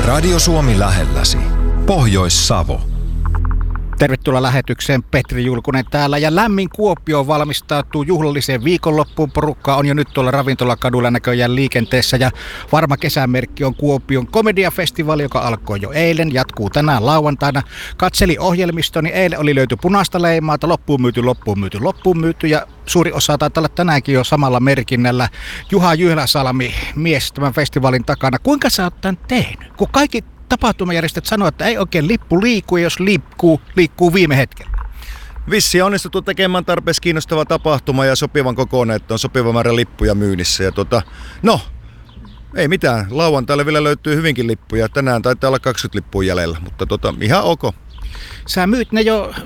Radio Suomi lähelläsi. Pohjois-Savo. Tervetuloa lähetykseen, Petri Julkunen täällä, ja lämmin Kuopio valmistautuu juhlalliseen viikonloppuun. Porukka on jo nyt tuolla Ravintolakadulla näköjään liikenteessä, ja varma kesämerkki on Kuopion komediafestivaali, joka alkoi jo eilen, jatkuu tänään lauantaina. Katseli ohjelmistoni, eilen oli löyty punaista leimaata, loppuun myyty, ja suuri osa taitaa olla tänäänkin jo samalla merkinnällä. Juha Jyhläsalmi, mies tämän festivaalin takana. Kuinka sä oot tämän tehnyt? Kun kaikki tapahtumajärjestöt sanoo, että ei oikein lippu liiku, ja jos liikkuu viime hetkellä. Vissiin onnistuttu tekemään tarpeeksi kiinnostava tapahtuma ja sopivan kokoinen, että on sopiva määrä lippuja myynnissä. Ja ei mitään. Lauantaille vielä löytyy hyvinkin lippuja. Tänään taitaa olla 20 lippua jäljellä, mutta ihan ok. Sä myyt ne jo